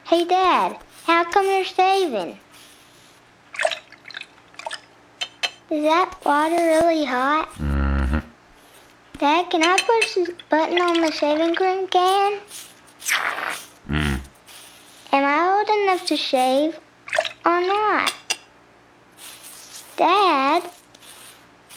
Hey, Dad, how come you're shaving? Is that water really hot? Mm-hmm. Dad, can I push this button on the shaving cream can? Am I old enough to shave or not?